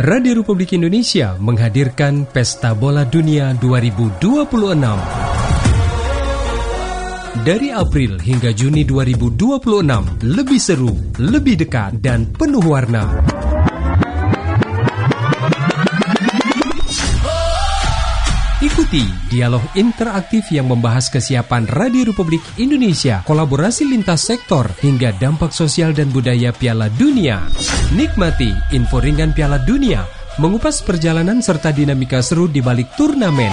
Radio Republik Indonesia menghadirkan Pesta Bola Dunia 2026. Dari April hingga Juni 2026, lebih seru, lebih dekat, dan penuh warna. Ikuti dialog interaktif yang membahas kesiapan Radio Republik Indonesia, kolaborasi lintas sektor, hingga dampak sosial dan budaya Piala Dunia. Nikmati info ringan Piala Dunia, mengupas perjalanan serta dinamika seru di balik turnamen.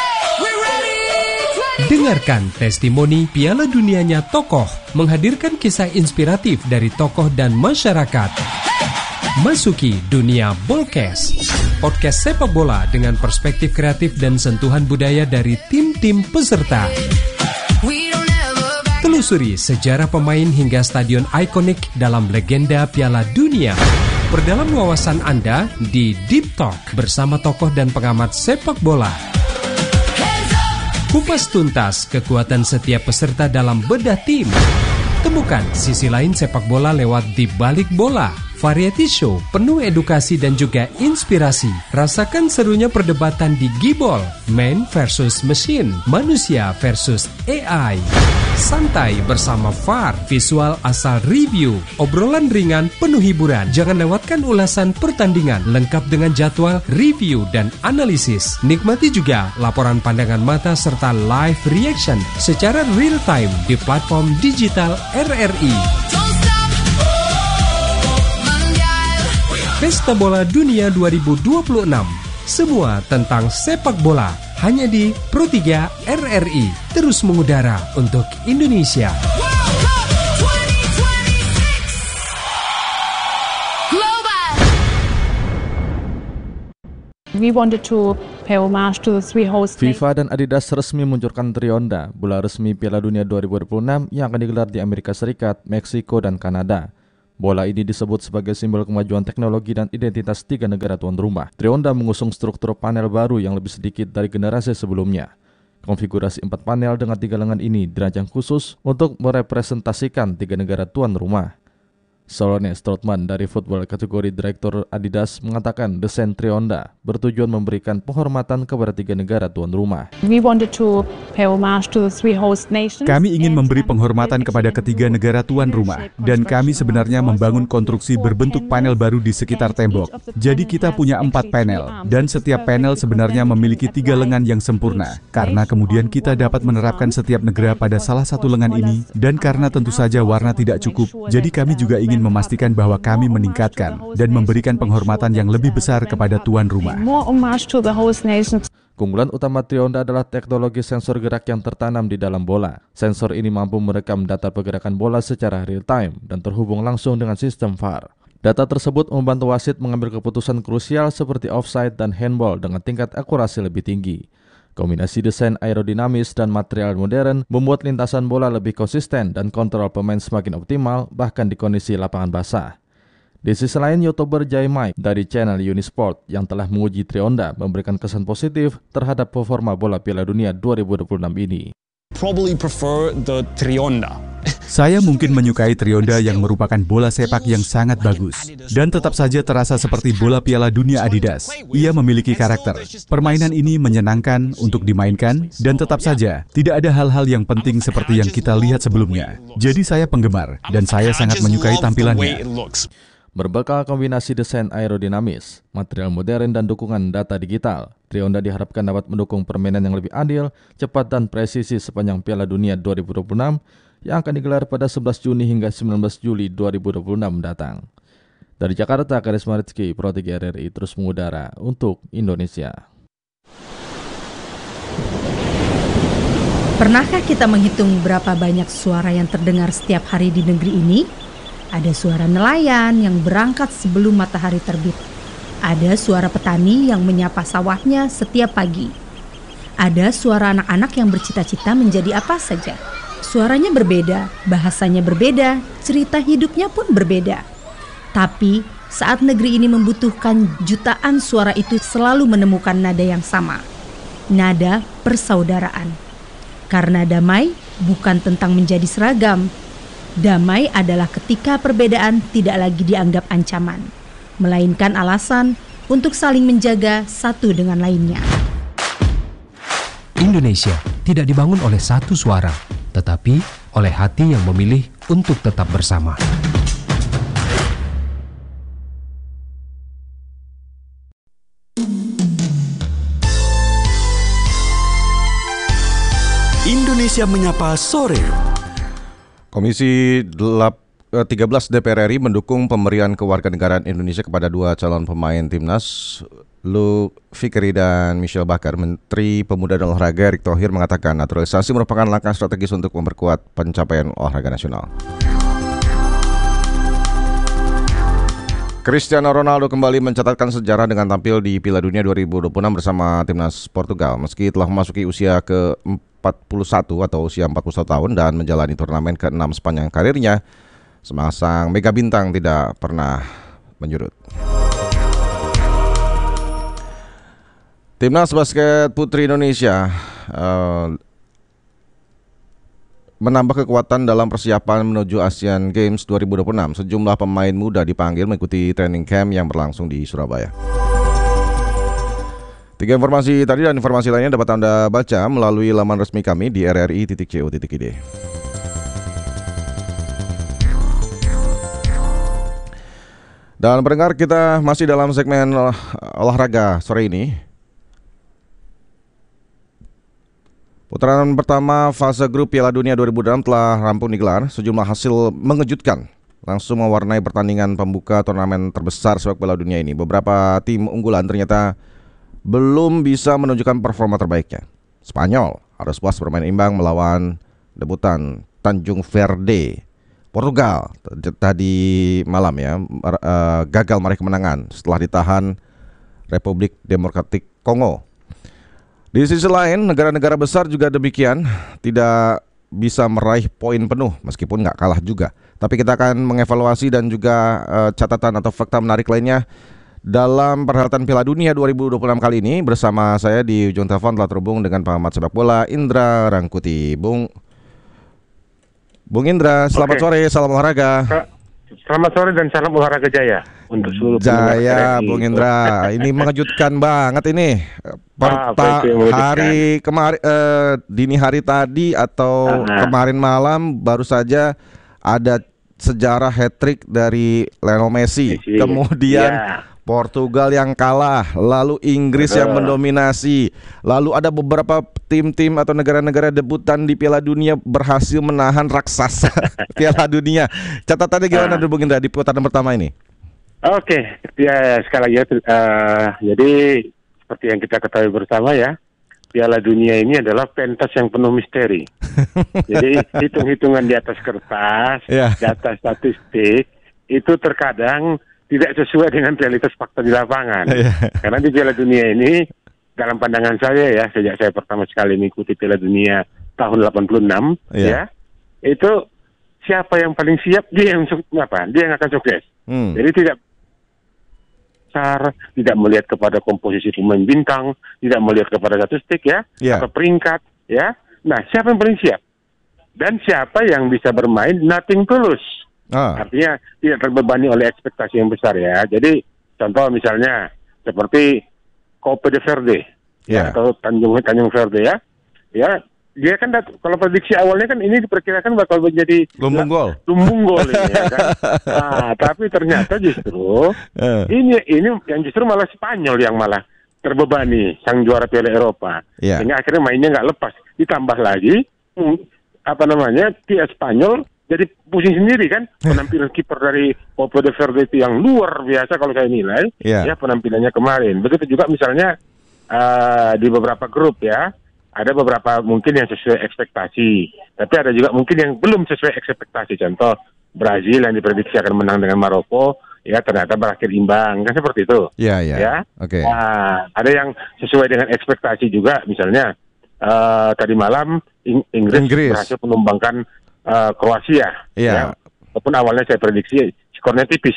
Dengarkan testimoni Piala Dunianya tokoh, menghadirkan kisah inspiratif dari tokoh dan masyarakat. Masuki dunia Bolkes, podcast sepak bola dengan perspektif kreatif dan sentuhan budaya dari tim-tim peserta. Telusuri sejarah pemain hingga stadion ikonik dalam legenda Piala Dunia. Perdalam wawasan Anda di Deep Talk bersama tokoh dan pengamat sepak bola. Kupas tuntas kekuatan setiap peserta dalam bedah tim. Temukan sisi lain sepak bola lewat Di Balik Bola, variety show penuh edukasi dan juga inspirasi. Rasakan serunya perdebatan di Gibol, man versus machine, manusia versus AI. Santai bersama VAR, visual asal review, obrolan ringan penuh hiburan. Jangan lewatkan ulasan pertandingan lengkap dengan jadwal, review, dan analisis. Nikmati juga laporan pandangan mata serta live reaction secara real time di platform digital RRI. Pesta Bola Dunia 2026. Semua tentang sepak bola hanya di Pro3 RRI. Terus mengudara untuk Indonesia. We wanted to pay homage to the three hosts. FIFA dan Adidas resmi meluncurkan Trionda, bola resmi Piala Dunia 2026 yang akan digelar di Amerika Serikat, Meksiko, dan Kanada. Bola ini disebut sebagai simbol kemajuan teknologi dan identitas tiga negara tuan rumah. Trionda mengusung struktur panel baru yang lebih sedikit dari generasi sebelumnya. Konfigurasi 4 panel dengan 3 lengan ini dirancang khusus untuk merepresentasikan tiga negara tuan rumah. Solone Strootman dari football kategori Direktur Adidas mengatakan desain Trionda bertujuan memberikan penghormatan kepada tiga negara tuan rumah. We wanted to pay homage to the three host nations. Kami ingin memberi penghormatan kepada ketiga negara tuan rumah dan kami sebenarnya membangun konstruksi berbentuk panel baru di sekitar tembok. Jadi kita punya 4 panel dan setiap panel sebenarnya memiliki 3 lengan yang sempurna. Karena kemudian kita dapat menerapkan setiap negara pada salah satu lengan ini dan karena tentu saja warna tidak cukup, jadi kami juga ingin memastikan bahwa kami meningkatkan dan memberikan penghormatan yang lebih besar kepada tuan rumah. Keunggulan utama Trionda adalah teknologi sensor gerak yang tertanam di dalam bola. Sensor ini mampu merekam data pergerakan bola secara real time dan terhubung langsung dengan sistem VAR. Data tersebut membantu wasit mengambil keputusan krusial seperti offside dan handball dengan tingkat akurasi lebih tinggi. Kombinasi desain aerodinamis dan material modern membuat lintasan bola lebih konsisten dan kontrol pemain semakin optimal bahkan di kondisi lapangan basah. Di sisi lain, YouTuber Jai Mike dari channel Unisport yang telah menguji Trionda memberikan kesan positif terhadap performa bola Piala Dunia 2026 ini. Probably prefer the Trionda. Saya mungkin menyukai Trionda yang merupakan bola sepak yang sangat bagus dan tetap saja terasa seperti bola Piala Dunia Adidas. Ia memiliki karakter. Permainan ini menyenangkan untuk dimainkan dan tetap saja tidak ada hal-hal yang penting seperti yang kita lihat sebelumnya. Jadi saya penggemar dan saya sangat menyukai tampilannya. Berbekal kombinasi desain aerodinamis, material modern dan dukungan data digital, Trionda diharapkan dapat mendukung permainan yang lebih adil, cepat dan presisi sepanjang Piala Dunia 2026 yang akan digelar pada 11 Juni hingga 19 Juli 2026 mendatang. Dari Jakarta, Karisma Rizky, Pro3 RRI terus mengudara untuk Indonesia. Pernahkah kita menghitung berapa banyak suara yang terdengar setiap hari di negeri ini? Ada suara nelayan yang berangkat sebelum matahari terbit. Ada suara petani yang menyapa sawahnya setiap pagi. Ada suara anak-anak yang bercita-cita menjadi apa saja. Suaranya berbeda, bahasanya berbeda, cerita hidupnya pun berbeda. Tapi saat negeri ini membutuhkan jutaan suara itu selalu menemukan nada yang sama. Nada persaudaraan. Karena damai bukan tentang menjadi seragam. Damai adalah ketika perbedaan tidak lagi dianggap ancaman, melainkan alasan untuk saling menjaga satu dengan lainnya. Indonesia tidak dibangun oleh satu suara, tetapi oleh hati yang memilih untuk tetap bersama. Indonesia Menyapa Sore. Komisi 13 DPR RI mendukung pemberian kewarganegaraan Indonesia kepada 2 calon pemain timnas, Luke Fikri dan Michelle Bakar. Menteri Pemuda dan Olahraga Erick Thohir mengatakan naturalisasi merupakan langkah strategis untuk memperkuat pencapaian olahraga nasional. Cristiano Ronaldo kembali mencatatkan sejarah dengan tampil di Piala Dunia 2026 bersama timnas Portugal. Meski telah memasuki usia ke-41 atau usia 41 tahun dan menjalani turnamen ke-6 sepanjang karirnya, sepasang mega bintang tidak pernah menyurut. Timnas basket putri Indonesia menambah kekuatan dalam persiapan menuju Asian Games 2026. Sejumlah pemain muda dipanggil mengikuti training camp yang berlangsung di Surabaya. 3 informasi tadi dan informasi lainnya dapat Anda baca melalui laman resmi kami di rri.co.id. Dan pendengar, kita masih dalam segmen olahraga sore ini. Putaran pertama fase grup Piala Dunia 2026 telah rampung digelar. Sejumlah hasil mengejutkan langsung mewarnai pertandingan pembuka turnamen terbesar sepak bola dunia ini. Beberapa tim unggulan ternyata belum bisa menunjukkan performa terbaiknya. Spanyol harus puas bermain imbang melawan debutan Tanjung Verde. Portugal tadi malam gagal meraih kemenangan setelah ditahan Republik Demokratik Kongo. Di sisi lain, negara-negara besar juga demikian, tidak bisa meraih poin penuh meskipun nggak kalah juga. Tapi kita akan mengevaluasi dan juga catatan atau fakta menarik lainnya dalam perhelatan Piala Dunia 2026 kali ini. Bersama saya di ujung telepon telah terhubung dengan pengamat sepak bola Indra Rangkuti. Bung Indra, selamat sore, salam olahraga. Selamat sore dan salam olahraga jaya untuk seluruh Jaya, Bung Indra. Ini mengejutkan banget ini. Hari kemarin, dini hari tadi atau kemarin malam baru saja ada sejarah hat-trick dari Lionel Messi. Kemudian Portugal yang kalah, lalu Inggris yang mendominasi, lalu ada beberapa tim-tim atau negara-negara debutan di Piala Dunia berhasil menahan raksasa Piala Dunia. Catatannya gimana Bung Indra di putaran pertama ini? Oke, ya sekali lagi jadi seperti yang kita ketahui bersama ya, Piala Dunia ini adalah pentas yang penuh misteri. Jadi hitung-hitungan di atas kertas, data statistik itu terkadang tidak sesuai dengan realitas fakta di lapangan. Karena di Piala Dunia ini, dalam pandangan saya ya, sejak saya pertama sekali mengikuti Piala Dunia tahun 86, itu siapa yang paling siap, dia yang akan sukses. Jadi tidak melihat kepada komposisi pemain bintang, tidak melihat kepada statistik atau peringkat Nah, siapa yang paling siap? Dan siapa yang bisa bermain nothing tulus? Artinya tidak terbebani oleh ekspektasi yang besar ya. Jadi contoh misalnya seperti Copa de Verde atau Tanjung Verde ya. Dia kan kalau prediksi awalnya kan ini diperkirakan bakal menjadi lumbung gol ini ya kan. Tapi ternyata justru ini yang justru malah Spanyol yang malah terbebani, sang juara Piala Eropa. Sehingga akhirnya mainnya nggak lepas. Ditambah lagi pihak Spanyol jadi pusing sendiri kan. Penampilan kiper dari Copa de Verde itu yang luar biasa kalau saya nilai penampilannya kemarin. Begitu juga misalnya di beberapa grup ya, ada beberapa mungkin yang sesuai ekspektasi, tapi ada juga mungkin yang belum sesuai ekspektasi. Contoh Brazil yang diprediksi akan menang dengan Maroko, ternyata berakhir imbang, kan seperti itu. Okay. Ada yang sesuai dengan ekspektasi juga, misalnya tadi malam Inggris berhasil menumbangkan Kroasia. Walaupun awalnya saya prediksi skornya tipis.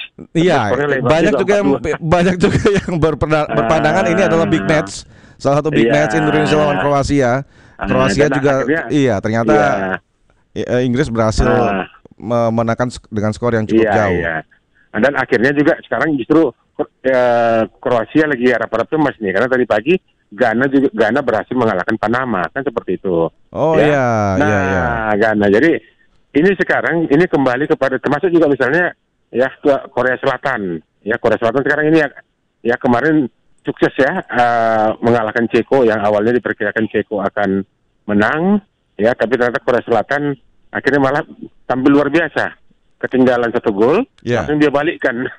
Banyak juga yang berpandangan ini adalah big match. Salah satu big match Indonesia lawan Kroasia. Kroasia juga ternyata Inggris berhasil memenangkan dengan skor yang cukup jauh. Dan akhirnya juga sekarang justru Kroasia lagi harap-harap cemas nih, karena tadi pagi Ghana berhasil mengalahkan Panama, kan seperti itu. Oh iya. Ghana. Jadi ini sekarang ini kembali kepada, termasuk juga misalnya ya Korea Selatan. Ya Korea Selatan sekarang ini ya kemarin sukses ya mengalahkan Ceko yang awalnya diperkirakan Ceko akan menang, ya tapi ternyata Korea Selatan akhirnya malah tampil luar biasa. Ketinggalan 1 gol, langsung dia balikkan.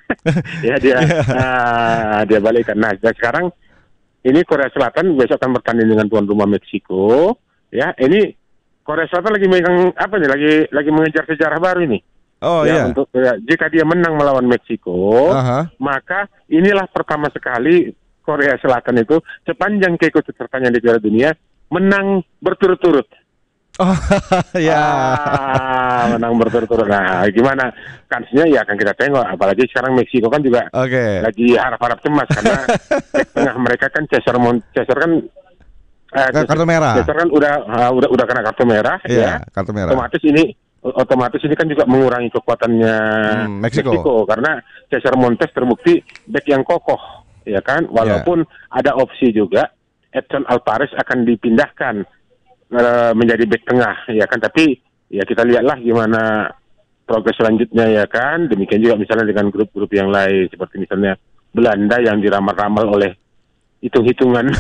Dia balikkan. Nah, sekarang ini Korea Selatan besok akan bertanding dengan tuan rumah Meksiko. Ya, ini Korea Selatan lagi megang lagi mengejar sejarah baru ini. Untuk jika dia menang melawan Meksiko, maka inilah pertama sekali Korea Selatan itu sepanjang keikutsertaannya di Piala Dunia menang berturut-turut. Menang berturut-turut. Nah, gimana kansnya ya akan kita tengok. Apalagi sekarang Meksiko kan juga lagi harap-harap cemas karena tengah mereka kan Cesar kan kartu merah. Cesar kan udah kena kartu merah, kartu merah. Otomatis ini kan juga mengurangi kekuatannya Meksiko karena Cesar Montes terbukti bek yang kokoh, ya kan. Walaupun ada opsi juga Edson Alvarez akan dipindahkan menjadi bek tengah, ya kan, tapi ya kita lihatlah gimana progres selanjutnya, ya kan. Demikian juga misalnya dengan grup-grup yang lain seperti misalnya Belanda yang diramal-ramal oleh hitung-hitungan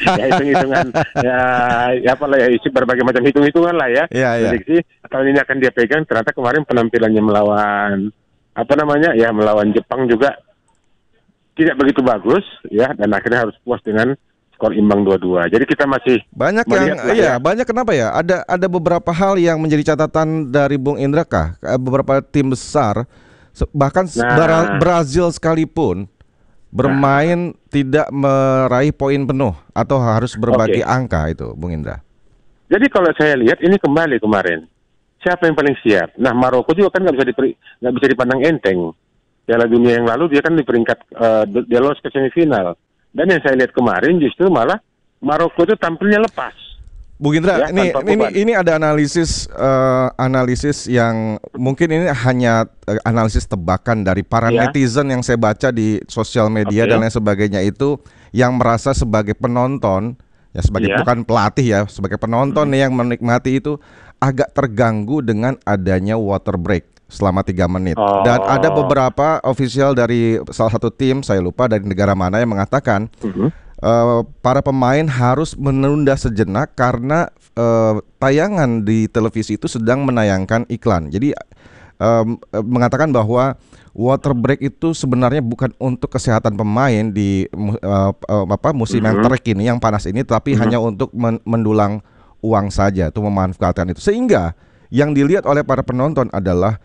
isi berbagai macam hitung-hitungan lah ya. Prediksi tahun ini akan dia pegang. Ternyata kemarin penampilannya melawan melawan Jepang juga tidak begitu bagus, ya, dan akhirnya harus puas dengan skor imbang 2-2. Jadi kita masih banyak banyak. Kenapa ya? Ada beberapa hal yang menjadi catatan dari Bung Indra kah? Beberapa tim besar, bahkan Brazil sekalipun bermain tidak meraih poin penuh atau harus berbagi angka itu, Bung Indra. Jadi kalau saya lihat ini kembali kemarin, siapa yang paling siap? Nah, Maroko juga kan nggak bisa dipandang enteng. Piala Dunia yang lalu dia kan di peringkat dia lolos ke semifinal. Dan yang saya lihat kemarin justru malah Maroko itu tampilnya lepas. Bung Indra, ini ada analisis yang mungkin ini hanya analisis tebakan dari para netizen yang saya baca di sosial media dan lain sebagainya, itu yang merasa sebagai penonton, ya sebagai bukan pelatih ya, sebagai penonton yang menikmati itu agak terganggu dengan adanya water break selama 3 menit. Dan ada beberapa official dari salah satu tim, saya lupa dari negara mana, yang mengatakan para pemain harus menunda sejenak karena tayangan di televisi itu sedang menayangkan iklan. Jadi mengatakan bahwa water break itu sebenarnya bukan untuk kesehatan pemain di musim yang terik ini, yang panas ini, tapi hanya untuk mendulang uang saja, untuk memanfaatkan itu. Sehingga yang dilihat oleh para penonton adalah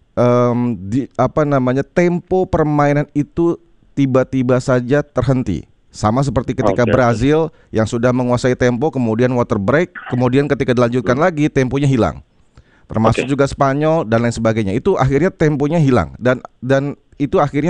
tempo permainan itu tiba-tiba saja terhenti. Sama seperti ketika Brazil yang sudah menguasai tempo, kemudian water break, kemudian ketika dilanjutkan lagi temponya hilang. Termasuk juga Spanyol dan lain sebagainya. Itu akhirnya temponya hilang dan itu akhirnya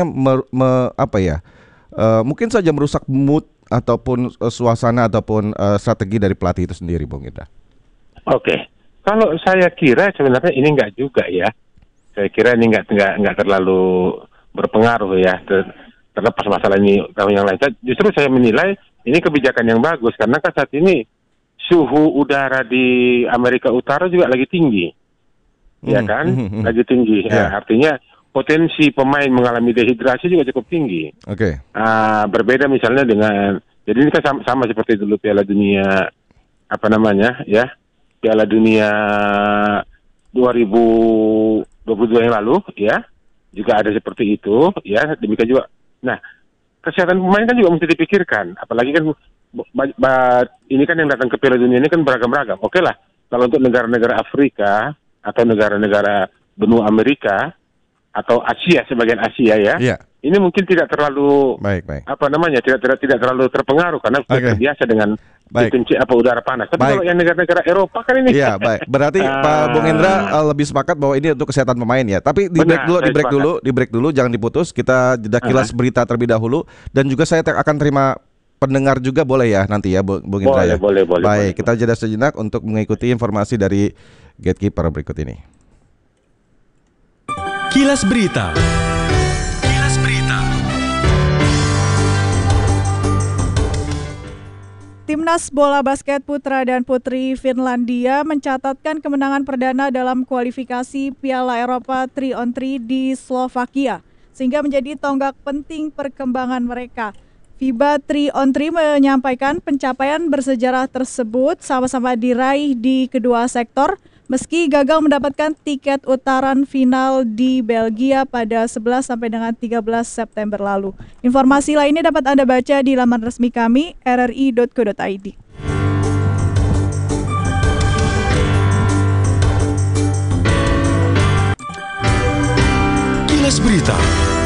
mungkin saja merusak mood ataupun suasana ataupun strategi dari pelatih itu sendiri, Bung Indra. Kalau saya kira sebenarnya ini enggak juga ya. Saya kira ini enggak terlalu berpengaruh ya. Terlepas masalah ini tahun yang lain, justru saya menilai ini kebijakan yang bagus karena kan saat ini suhu udara di Amerika Utara juga lagi tinggi, ya kan, lagi tinggi. Artinya potensi pemain mengalami dehidrasi juga cukup tinggi. Berbeda misalnya dengan, jadi ini kan sama seperti dulu Piala Dunia Piala Dunia 2022 yang lalu, ya, juga ada seperti itu, ya, demikian juga. Nah, kesehatan pemain kan juga mesti dipikirkan. Apalagi kan ini kan yang datang ke Piala Dunia ini kan beragam-ragam. Lah, kalau untuk negara-negara Afrika atau negara-negara benua Amerika atau Asia, sebagian Asia ya, ini mungkin tidak terlalu tidak terlalu terpengaruh karena terbiasa dengan udara panas. Tapi kalau yang negara-negara Eropa kan ini berarti Pak Bung Indra lebih sepakat bahwa ini untuk kesehatan pemain ya. Tapi di break dulu, jangan diputus. Kita jeda kilas berita terlebih dahulu dan juga saya akan terima pendengar juga, boleh ya nanti ya Bung Indra ya. Boleh. Baik, kita jeda sejenak untuk mengikuti informasi dari Gatekeeper berikut ini. Kilas Berita. Timnas bola basket putra dan putri Finlandia mencatatkan kemenangan perdana dalam kualifikasi Piala Eropa 3-on-3 di Slovakia, sehingga menjadi tonggak penting perkembangan mereka. FIBA 3-on-3 menyampaikan pencapaian bersejarah tersebut sama-sama diraih di kedua sektor, meski gagal mendapatkan tiket utaran final di Belgia pada 11 sampai dengan 13 September lalu. Informasi lainnya dapat Anda baca di laman resmi kami, rri.co.id. Kilas Berita.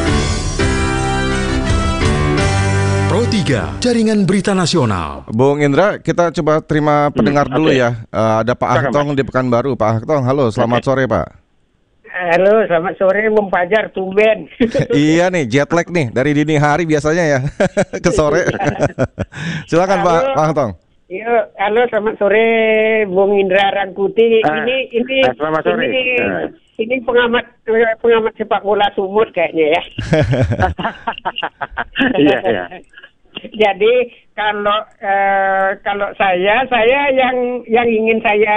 Pro 3, Jaringan Berita Nasional. Bung Indra, kita coba terima pendengar dulu ya. Ada Pak Ahtong di Pekanbaru. Pak Ahtong, halo, selamat sore Pak. Halo, selamat sore Bung Fajar, tumben. Iya nih, jet lag nih, dari dini hari biasanya ya, ke sore. Silakan Pak Ahtong. Iya, halo, selamat sore Bung Indra Rangkuti. Selamat sore. Ini pengamat sepak bola sumut kayaknya ya. Iya. Jadi kalau saya yang ingin saya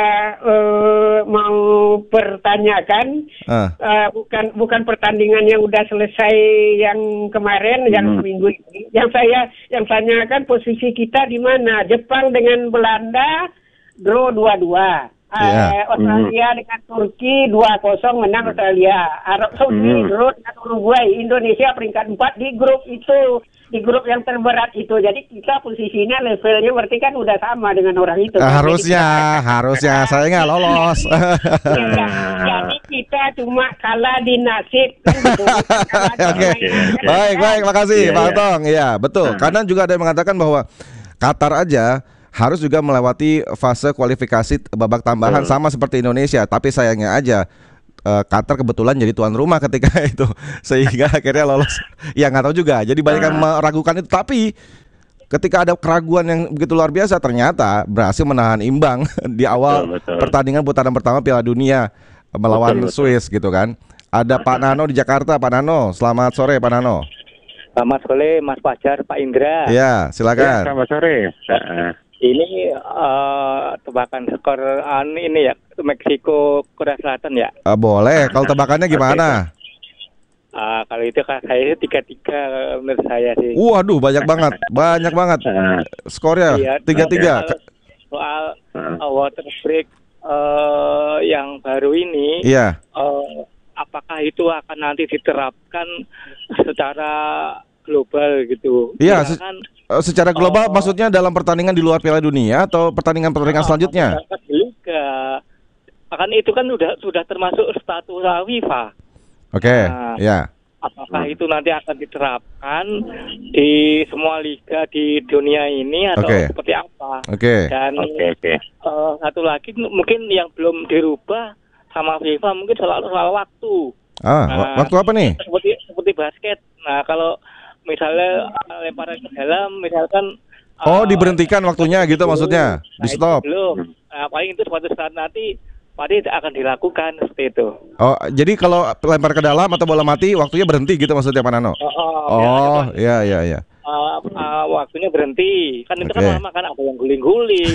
mau pertanyakan bukan pertandingan yang udah selesai yang kemarin, yang seminggu ini. Yang tanyakan posisi kita di mana? Jepang dengan Belanda draw 2-2. Australia dengan Turki 2-0 menang Australia. Arab Saudi draw dengan Uruguay. Indonesia peringkat 4 di grup itu, di grup yang terberat itu. Jadi kita posisinya levelnya berarti kan udah sama dengan orang itu. Harusnya saya nggak lolos. Jadi kita cuma kalah di nasib. Oke. Baik, makasih Pak Tong. Iya, betul. Karena juga ada yang mengatakan bahwa Qatar aja harus juga melewati fase kualifikasi babak tambahan sama seperti Indonesia. Tapi sayangnya aja Qatar kebetulan jadi tuan rumah ketika itu, sehingga akhirnya lolos. Ya nggak tahu juga. Jadi banyak yang meragukan itu. Tapi ketika ada keraguan yang begitu luar biasa, ternyata berhasil menahan imbang di awal pertandingan putaran pertama Piala Dunia melawan Swiss gitu kan. Ada Pak Nano di Jakarta. Pak Nano, selamat sore Pak Nano. Selamat sore Mas Fajar, Pak Indra. Ya, silakan. Selamat sore. Ini tebakan skor ini ya, Meksiko Korea Selatan ya. Boleh. Kalau tebakannya gimana? Kalau itu saya 3-3 menurut saya sih. Waduh, banyak banget. Skornya 3-3. Soal water break yang baru ini. Iya. Apakah itu akan nanti diterapkan secara global gitu? Iya. Secara global maksudnya dalam pertandingan di luar Piala Dunia atau pertandingan selanjutnya? Liga. Akan itu kan sudah termasuk status FIFA. Oke, ya. Apakah itu nanti akan diterapkan di semua liga di dunia ini atau seperti apa? Dan satu lagi mungkin yang belum dirubah sama FIFA mungkin soal waktu. Waktu apa nih? Seperti basket. Nah, kalau misalnya lemparan ke dalam, misalkan diberhentikan waktunya gitu maksudnya, di stop. Belum. Paling itu suatu saat nanti pasti akan dilakukan seperti itu. Jadi kalau lempar ke dalam atau bola mati, waktunya berhenti gitu maksudnya Pak Nano? Iya. Waktunya berhenti. Kan itu kan lama kan, ada yang guling-guling.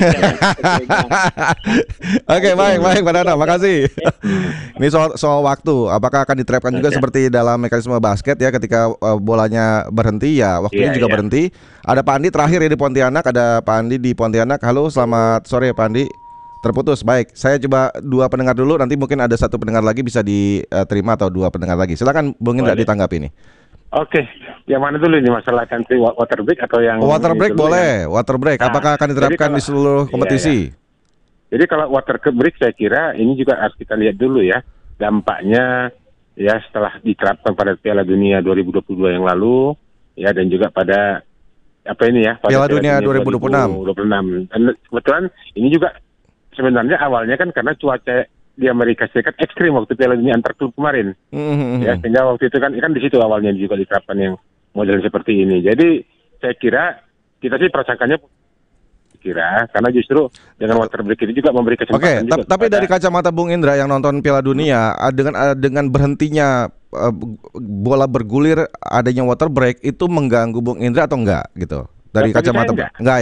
Oke, baik Pak Nano, makasih. Ini soal waktu, apakah akan diterapkan juga seperti dalam mekanisme basket ya, ketika bolanya berhenti ya waktunya juga berhenti. Ada Pak Andi terakhir ya di Pontianak, ada Pak Andi di Pontianak. Halo, selamat sore Pak Andi. Terputus, baik. Saya coba 2 pendengar dulu, nanti mungkin ada 1 pendengar lagi bisa diterima atau 2 pendengar lagi. Silakan Bung Indra ditanggapi nih. Oke, yang mana dulu ini, masalah country water break atau yang water break boleh, water break. Apakah akan diterapkan di seluruh kompetisi? Jadi kalau water break saya kira ini juga harus kita lihat dulu ya dampaknya ya setelah diterapkan pada Piala Dunia 2022 yang lalu ya, dan juga pada pada Piala Dunia 2026. Dan kebetulan ini juga sebenarnya awalnya kan karena cuaca di Amerika Serikat ekstrim waktu Piala Dunia antar klub kemarin. Ya, sehingga waktu itu kan di situ awalnya juga diterapkan yang model seperti ini. Jadi saya kira kita sih prasangkanya karena justru dengan water break ini juga memberi kesempatan juga. Tapi dari kacamata Bung Indra yang nonton Piala Dunia, dengan berhentinya bola bergulir, adanya water break itu mengganggu Bung Indra atau enggak gitu? Dari kacamata enggak ya?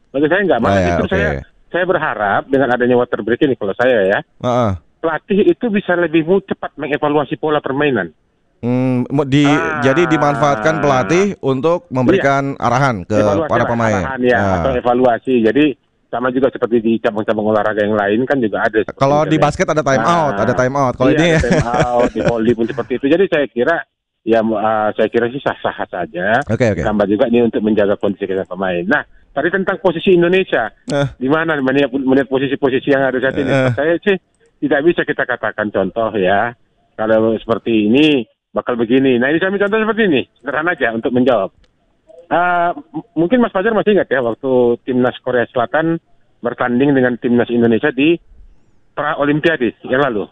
Bagi saya enggak. Malah itu saya berharap dengan adanya water break ini, kalau saya ya, pelatih itu bisa lebih cepat mengevaluasi pola permainan. Jadi dimanfaatkan pelatih untuk memberikan arahan ke para pemain. Atau evaluasi. Jadi sama juga seperti di cabang-cabang olahraga yang lain kan juga ada. Kalau di basket ada time out, Kalau ini ada time out, di volley pun seperti itu. Jadi saya kira sih sah-sah saja. Tambah juga ini untuk menjaga kondisi kita pemain. Nah, tadi tentang posisi Indonesia, di mana melihat posisi-posisi yang ada saat ini, saya sih tidak bisa kita katakan contoh ya. Kalau seperti ini bakal begini. Nah, ini saya ambil contoh seperti ini, sederhana aja untuk menjawab. Mungkin Mas Fajar masih ingat ya waktu timnas Korea Selatan bertanding dengan timnas Indonesia di pra Olimpiade yang lalu.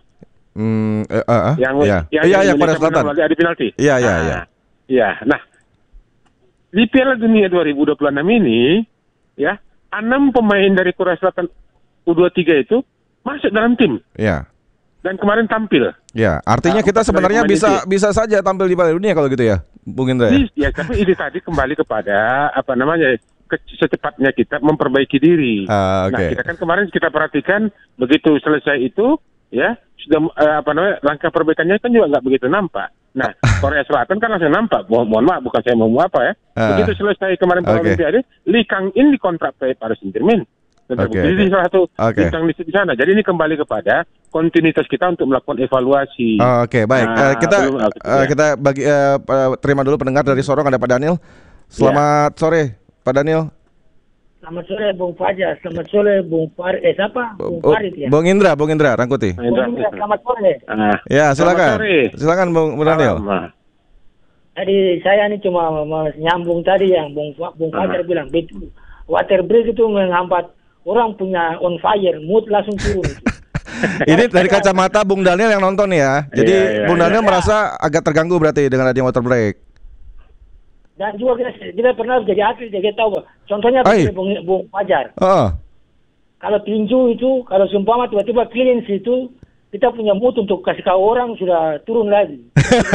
Yang Korea Selatan adu penalti. Iya. Nah, di Piala Dunia 2026 ini ya, 6 pemain dari Korea Selatan U23 itu masuk dalam tim. Iya. Dan kemarin tampil. Ya, artinya kita sebenarnya bisa saja tampil di Piala Dunia kalau gitu ya, Bung Indra. Ya, tapi ini tadi kembali kepada secepatnya kita memperbaiki diri. Nah, kita kan kemarin kita perhatikan begitu selesai itu, ya sudah langkah perbaikannya kan juga nggak begitu nampak. Nah, Korea Selatan kan langsung nampak. Mohon maaf, bukan saya mau apa ya. Begitu selesai kemarin Olimpiade, Lee Kang-in dikontrak Paris Saint-Germain. Jadi salah satu bintang di sana. Jadi ini kembali kepada kontinuitas kita untuk melakukan evaluasi. Baik. Kita terima dulu pendengar dari Sorong, ada Pak Daniel. Selamat sore, Pak Daniel. Selamat sore, Bung Fajar. Selamat sore, Bung Farid. Bung Farid ya. Bung Indra Rangkuti. Selamat sore. Ya, silakan. Silakan Bung Daniel. Tadi saya ini cuma nyambung tadi yang Bung Fajar bilang betul. Water break itu menghambat orang punya on fire, mood langsung turun. Ini dari kacamata Bung Daniel yang nonton ya. Jadi Bung Daniel merasa agak terganggu berarti dengan adanya water break. Dan juga kita pernah jadi atlet, jadi tahu. Contohnya Bung Fajar. Kalau tinju itu, kalau seumpama tiba-tiba clearance itu, kita punya mood untuk kasih tahu orang sudah turun lagi.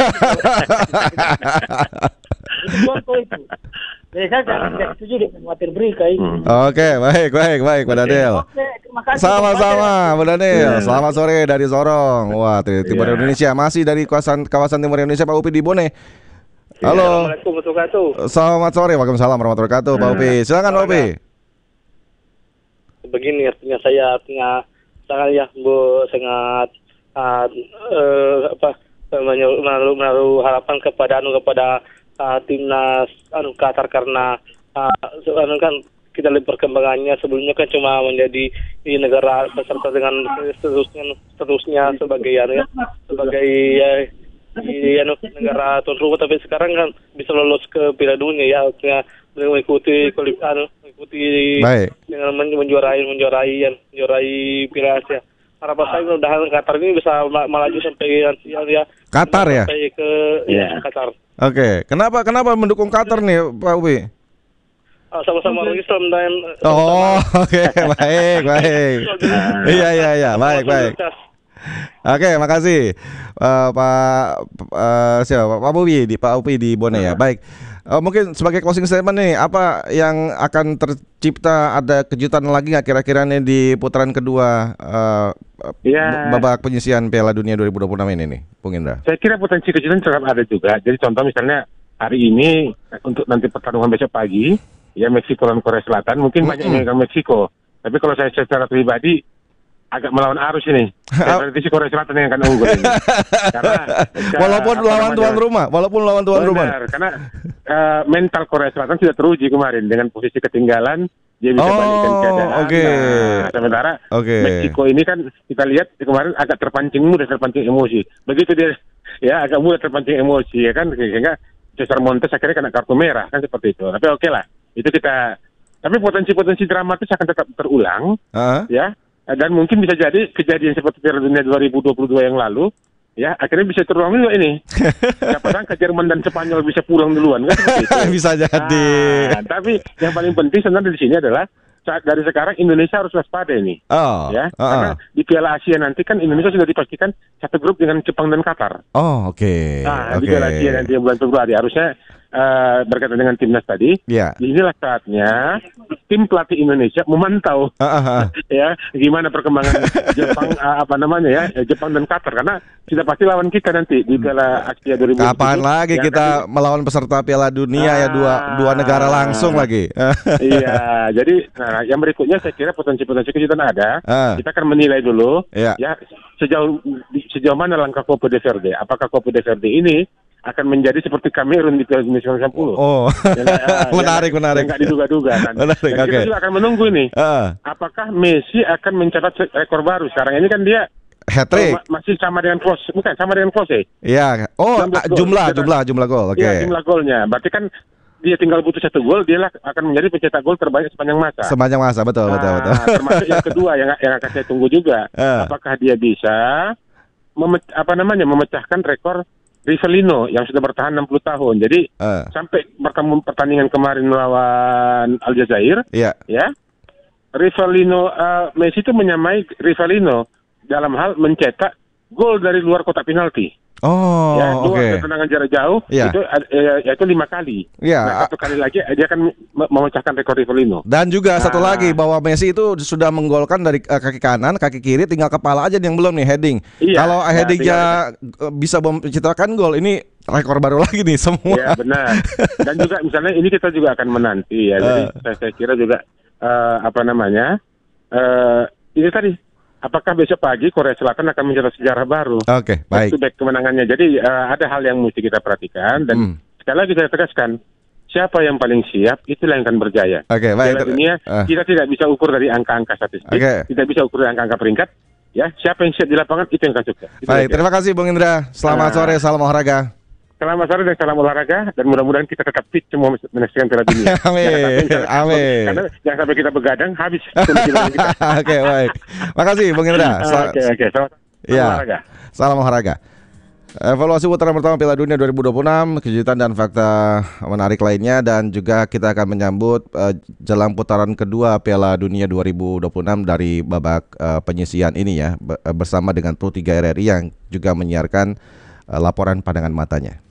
Itu contoh itu. Jadi saya tidak setuju dengan water break kayak itu. Baik Pak Daniel. Sama-sama Pak Daniel. Selamat sore dari Sorong. Wah, timur Indonesia, masih dari kawasan timur Indonesia, Pak Upi di Bone. Halo. Assalamualaikum warahmatullahi wabarakatuh. Selamat sore. Waalaikumsalam warahmatullahi wabarakatuh, Pak Upi. Silakan Pak Upi. Begini artinya saya sangat menaruh harapan kepada timnas Qatar karena kan kita lihat perkembangannya sebelumnya kan cuma menjadi negara peserta dengan seterusnya sebagai negara tuan rumah, tapi sekarang kan bisa lolos ke Piala Dunia ya, artinya mengikuti dengan menjuarai Piala Asia. Harapan saya mudah-mudahan Qatar ini bisa melaju sampai Qatar ya? Sampai ke Qatar. Kenapa mendukung Qatar nih, Pak Ubi? Sama-sama orang Islam dan baik. Iya, baik. Makasih Pak Upi di Bone ya. Baik. Mungkin sebagai closing statement nih, apa yang akan tercipta, ada kejutan lagi nggak kira-kira nih di putaran kedua babak penyisian Piala Dunia 2026 ini nih, Bung Indra? Saya kira potensi kejutan tetap ada juga. Jadi contoh misalnya hari ini untuk nanti pertarungan besok pagi, ya Meksiko dan Korea Selatan, mungkin banyak yang megang Meksiko. Tapi kalau saya secara pribadi agak melawan arus ini. Berarti si Korea Selatan yang akan unggul ini. Karena walaupun lawan tuan rumah. Karena mental Korea Selatan sudah teruji kemarin dengan posisi ketinggalan, dia bisa balikkan keadaan. Sementara Meksiko ini kan kita lihat kemarin agak terpancing emosi. Begitu dia agak mudah terpancing emosi ya kan, sehingga Cesar Montes akhirnya kena kartu merah kan seperti itu. Tapi lah, itu kita. Tapi potensi dramatis akan tetap terulang, ya. Dan mungkin bisa jadi kejadian seperti Piala Dunia 2022 yang lalu, ya akhirnya bisa terulang juga ini. Siapa sangka Jerman dan Spanyol bisa pulang duluan kan seperti itu. Bisa jadi. Tapi yang paling penting sebenarnya di sini adalah dari sekarang Indonesia harus waspada ini. Karena di Piala Asia nanti kan Indonesia sudah dipastikan satu grup dengan Jepang dan Qatar. Di Piala Asia nanti bulan Februari harusnya berkaitan dengan timnas tadi, inilah saatnya tim pelatih Indonesia memantau ya gimana perkembangan Jepang Jepang dan Qatar, karena sudah pasti lawan kita nanti di Piala Asia 2020. Kapan lagi kita melawan peserta Piala Dunia dua negara langsung lagi. Iya, jadi yang berikutnya saya kira potensi-potensi kejutan ada. Kita akan menilai dulu ya sejauh mana langkah Copa de Verde. Apakah Copa de Verde ini akan menjadi seperti Kamerun di Piala Dunia 1990. Menarik. Yang nggak diduga-duga. Kita juga akan menunggu ini. Apakah Messi akan mencatat rekor baru? Sekarang ini kan dia hat-trick. Masih sama dengan Klose. Bukan, sama dengan Klose. Iya. Jumlah gol. Oke. Iya, jumlah golnya. Berarti kan dia tinggal butuh 1 gol, dia akan menjadi pencetak gol terbanyak sepanjang masa. Betul. Termasuk yang kedua yang akan saya tunggu juga. Apakah dia bisa memecahkan rekor Rivellino yang sudah bertahan 60 tahun. Jadi sampai pertandingan kemarin melawan Aljazair, ya Rivellino Messi itu menyamai Rivellino dalam hal mencetak gol dari luar kotak penalti. Tendangan jarak jauh itu 5 kali. Nah, 1 kali lagi dia akan memecahkan rekor Rivellino. Dan juga satu lagi bahwa Messi itu sudah menggolkan dari kaki kanan, kaki kiri, tinggal kepala aja yang belum nih heading. Kalau headingnya bisa menciptakan gol, ini rekor baru lagi nih semua. Iya benar. Dan juga misalnya ini kita juga akan menanti ya. Jadi saya kira juga ini tadi. Apakah besok pagi Korea Selatan akan mencetak sejarah baru? Oke, baik. Back kemenangannya. Jadi ada hal yang mesti kita perhatikan dan sekali lagi saya tegaskan, siapa yang paling siap itulah yang akan berjaya. Oke, baik. Piala Dunia kita tidak bisa ukur dari angka-angka statistik, tidak bisa ukur dari angka-angka peringkat. Ya, siapa yang siap di lapangan itu yang akan sukses. Baik, terima kasih Bung Indra. Selamat sore, salam olahraga. Selamat sore dan salam olahraga, dan mudah-mudahan kita tetap fit semua menyaksikan Piala Dunia. Amin. Karena jangan sampai kita begadang habis. Oke, baik. Makasih Bung Indra. Oke. Salam olahraga. Evaluasi putaran pertama Piala Dunia 2026, kejutan dan fakta menarik lainnya, dan juga kita akan menyambut jelang putaran kedua Piala Dunia 2026 dari babak penyisian ini ya, bersama dengan Pro 3 RRI yang juga menyiarkan laporan pandangan matanya.